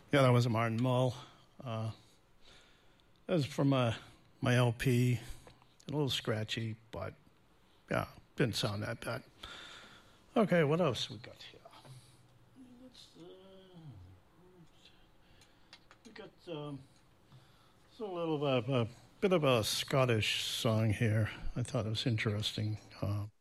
Yeah, that was a Martin Mull. That was from my LP. A little scratchy, but yeah, didn't sound that bad. Okay, what else we got here? We got it's a little a bit of a Scottish song here. I thought it was interesting.